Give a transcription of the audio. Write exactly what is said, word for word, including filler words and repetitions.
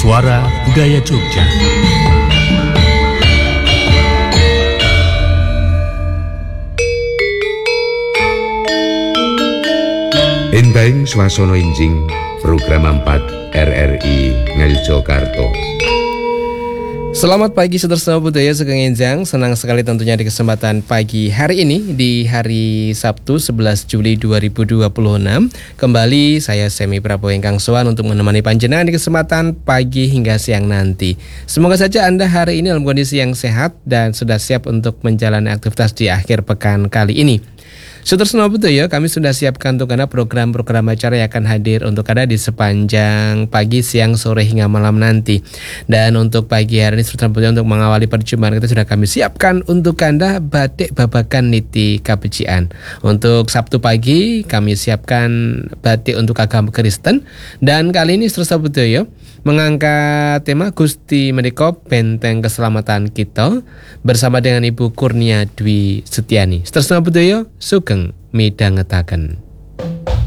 Suara Budaya Jogja. Entahing swasana injing program empat R R I Ngayogyakarta. Selamat pagi saudara budaya Sugeng Enjang. Senang sekali tentunya di kesempatan pagi hari ini, di hari Sabtu sebelas Juli dua ribu dua puluh enam. Kembali saya Semi Prabowo Ingkang Sowan untuk menemani panjenengan di kesempatan pagi hingga siang nanti. Semoga saja Anda hari ini dalam kondisi yang sehat dan sudah siap untuk menjalani aktivitas di akhir pekan kali ini. Saudara budaya, kami sudah siapkan untuk Anda program-program acara yang akan hadir untuk Anda di sepanjang pagi, siang, sore hingga malam nanti. Dan untuk pagi hari ini saudara budaya, untuk mengawali perjumpaan kita sudah kami siapkan untuk Anda batik babakan niti kabecikan. Untuk Sabtu pagi kami siapkan batik untuk agama Kristen. Dan kali ini saudara budaya mengangkat tema Gusti Menika Benteng Keselamatan Kita bersama dengan Ibu Kurnia Dwi Setiani. Saudara budaya, sugeng midhangetaken.